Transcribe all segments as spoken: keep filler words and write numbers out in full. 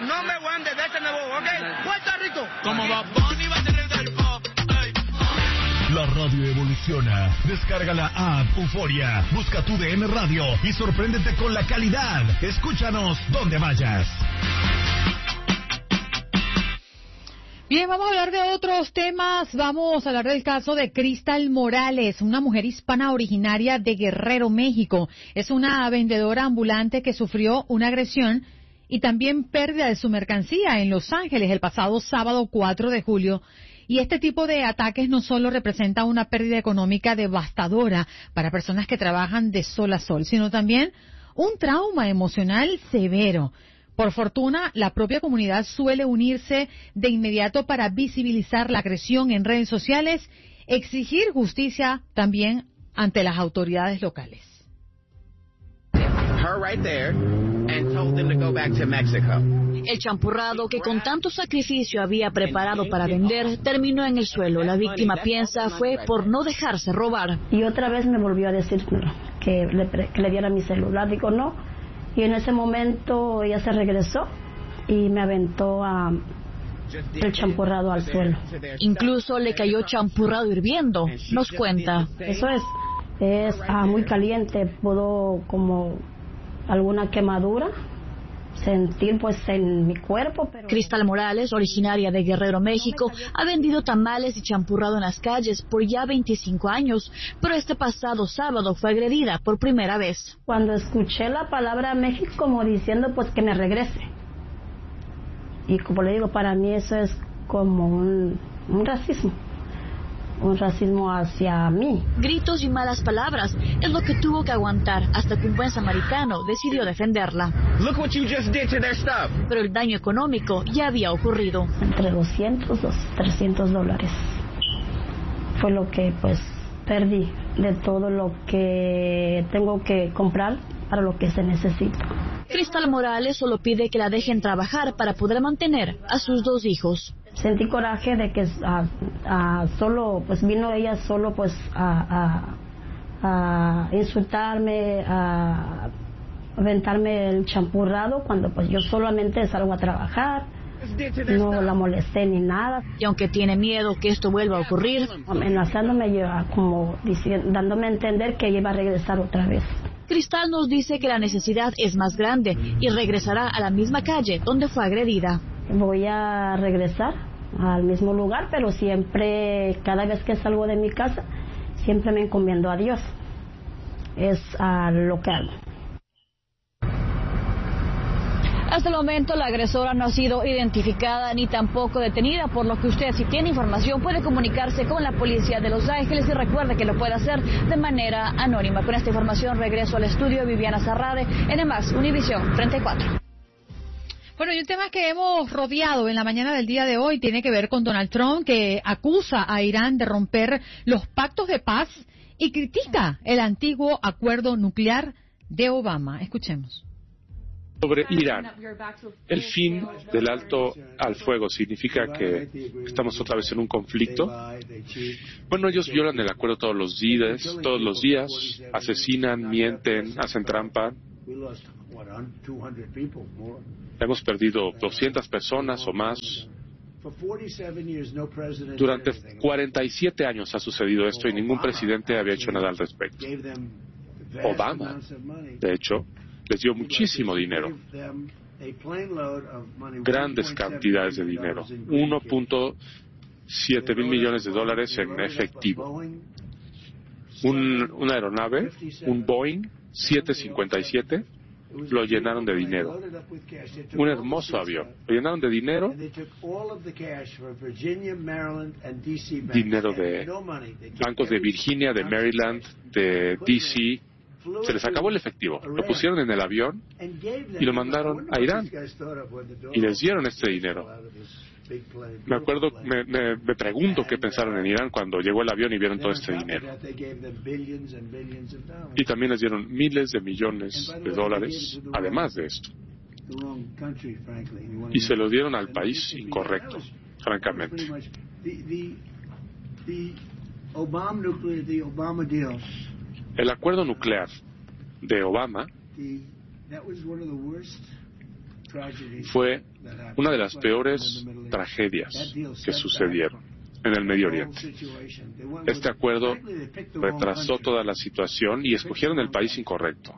number one de este nuevo, ¿ok? Puerto Rico. Como va Bonnie va a tener del pop. La radio evoluciona. Descarga la app Euforia. Busca tu D M Radio y sorpréndete con la calidad. Escúchanos donde vayas. Bien, vamos a hablar de otros temas. Vamos a hablar del caso de Cristal Morales, una mujer hispana originaria de Guerrero, México. Es una vendedora ambulante que sufrió una agresión y también pérdida de su mercancía en Los Ángeles el pasado sábado cuatro de julio. Y este tipo de ataques no solo representa una pérdida económica devastadora para personas que trabajan de sol a sol, sino también un trauma emocional severo. Por fortuna, la propia comunidad suele unirse de inmediato para visibilizar la agresión en redes sociales, exigir justicia también ante las autoridades locales. Her right there and told them to go back to Mexico. El champurrado que con tanto sacrificio había preparado para vender terminó en el suelo. La víctima piensa fue por no dejarse robar. Y otra vez me volvió a decir que le, que le diera mi celular. Digo, no. Y en ese momento ella se regresó y me aventó a, el champurrado al suelo. Incluso le cayó champurrado hirviendo, nos cuenta. Eso es, es ah, muy caliente, pudo como alguna quemadura sentir pues en mi cuerpo. Pero... Cristal Morales, originaria de Guerrero, México, ha vendido tamales y champurrado en las calles por ya veinticinco años, pero este pasado sábado fue agredida por primera vez. Cuando escuché la palabra México, como diciendo pues que me regrese. Y como le digo, para mí eso es como un, un racismo. Un racismo hacia mí. Gritos y malas palabras es lo que tuvo que aguantar hasta que un buen samaritano decidió defenderla. Look what you just did to their stuff. Pero el daño económico ya había ocurrido. Entre doscientos, trescientos dólares fue lo que pues perdí de todo lo que tengo que comprar para lo que se necesita. Cristal Morales solo pide que la dejen trabajar para poder mantener a sus dos hijos. Sentí coraje de que uh, uh, solo, pues vino ella solo pues a, a, a insultarme, a aventarme el champurrado cuando pues yo solamente salgo a trabajar, no la molesté ni nada. Y aunque tiene miedo que esto vuelva a ocurrir, amenazándome, como diciendo, dándome a entender que ella iba a regresar otra vez. Cristal nos dice que la necesidad es más grande y regresará a la misma calle donde fue agredida. Voy a regresar al mismo lugar, pero siempre, cada vez que salgo de mi casa, siempre me encomiendo a Dios. Es uh, lo que hago. Hasta el momento la agresora no ha sido identificada ni tampoco detenida, por lo que usted, si tiene información, puede comunicarse con la policía de Los Ángeles y recuerde que lo puede hacer de manera anónima. Con esta información regreso al estudio. Viviana Zarrade, N más, Univisión treinta y cuatro. Bueno, y un tema que hemos rodeado en la mañana del día de hoy tiene que ver con Donald Trump, que acusa a Irán de romper los pactos de paz y critica el antiguo acuerdo nuclear de Obama. Escuchemos. Sobre Irán, el fin del alto al fuego significa que estamos otra vez en un conflicto. Bueno, ellos violan el acuerdo todos los días, todos los días, asesinan, mienten, hacen trampa. Hemos perdido doscientas personas o más. Durante cuarenta y siete años ha sucedido esto y ningún presidente había hecho nada al respecto. Obama, de hecho, les dio muchísimo dinero, grandes cantidades de dinero, uno punto siete mil millones de dólares en efectivo. Un, una aeronave, un Boeing siete cincuenta y siete, lo llenaron de dinero. Un hermoso avión. Lo llenaron de dinero. Dinero de bancos de Virginia, de Maryland, de D C. Se les acabó el efectivo. Lo pusieron en el avión y lo mandaron a Irán. Y les dieron este dinero. Me acuerdo, me, me, me pregunto qué pensaron en Irán cuando llegó el avión y vieron todo este dinero. Y también les dieron miles de millones de dólares, además de esto. Y se lo dieron al país incorrecto, francamente. El acuerdo nuclear de Obama fue una de las peores tragedias que sucedieron en el Medio Oriente. Este acuerdo retrasó toda la situación y escogieron el país incorrecto.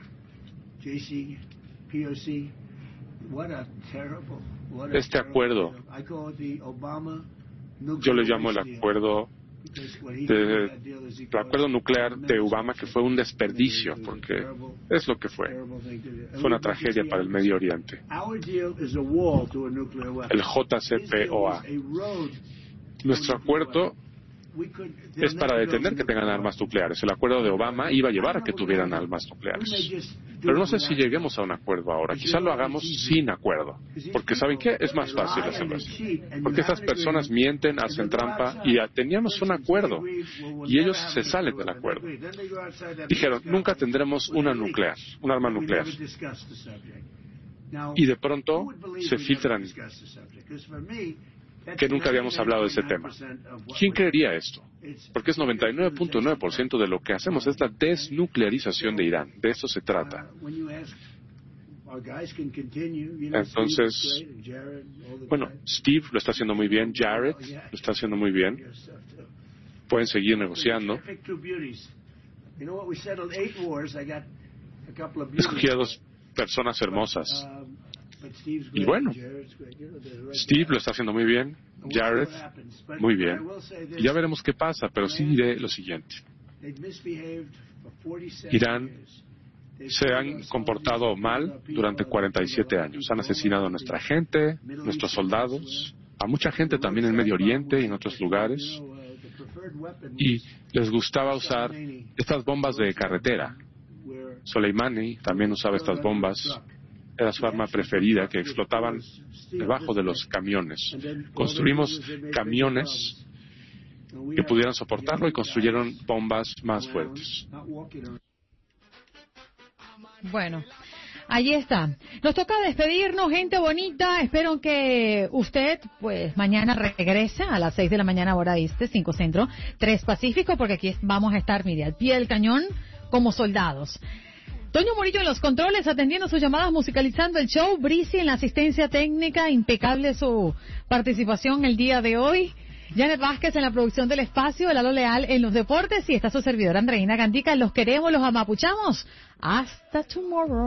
Este acuerdo, yo le llamo el acuerdo de, el acuerdo nuclear de Obama, que fue un desperdicio, porque es lo que fue. Fue una tragedia para el Medio Oriente. El J C P O A. Nuestro acuerdo es para detener que tengan armas nucleares. El acuerdo de Obama iba a llevar a que tuvieran armas nucleares. Pero no sé si lleguemos a un acuerdo ahora. Quizás lo hagamos sin acuerdo. Porque ¿saben qué? Es más fácil hacerlo así. Porque estas personas mienten, hacen trampa, y teníamos un acuerdo. Y ellos se salen del acuerdo. Dijeron, nunca tendremos una nuclear, un arma nuclear. Y de pronto se filtran que nunca habíamos hablado de ese tema. ¿Quién creería esto? Porque es noventa y nueve punto nueve por ciento de lo que hacemos, es la desnuclearización de Irán. De eso se trata. Entonces, bueno, Steve lo está haciendo muy bien, Jared lo está haciendo muy bien. Pueden seguir negociando. Escogí a dos personas hermosas. Y bueno, Steve lo está haciendo muy bien, Jared, muy bien. Y ya veremos qué pasa, pero sí diré lo siguiente. Irán se han comportado mal durante cuarenta y siete años. Han asesinado a nuestra gente, nuestros soldados, a mucha gente también en Medio Oriente y en otros lugares. Y les gustaba usar estas bombas de carretera. Soleimani también usaba estas bombas. Era su arma preferida, que explotaban debajo de los camiones. Construimos camiones que pudieran soportarlo y construyeron bombas más fuertes. Bueno, allí está. Nos toca despedirnos, gente bonita. Espero que usted, pues, mañana regrese a las seis de la mañana, hora este, cinco centro, tres pacífico, porque aquí vamos a estar, mire, al pie del cañón como soldados. Toño Murillo en los controles, atendiendo sus llamadas, musicalizando el show. Brisi en la asistencia técnica, impecable su participación el día de hoy. Janet Vázquez en la producción del espacio, Lalo Leal en los deportes, y está su servidora Andreina Gandica. Los queremos, los amapuchamos. Hasta tomorrow.